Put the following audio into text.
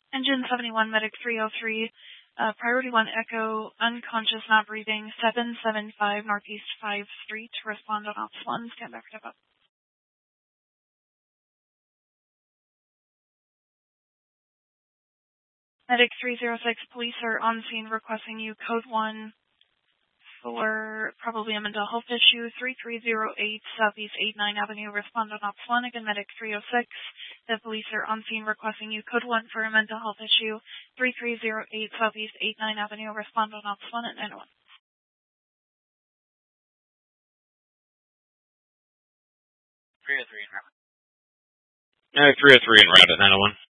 Engine 71, Medic 303, Priority 1 Echo, unconscious, not breathing, 775 Northeast 5 Street, respond on Ops 1, stand by for tip up. Medic 306, police are on scene requesting you code 1 for probably a mental health issue, 3308 Southeast 89 Avenue, respond on Ops 1. Again, Medic 306, the police are on scene requesting you code 1 for a mental health issue, 3308 Southeast 89 Avenue, respond on Ops 1 at 901. 303 en route. 303 en route at 901.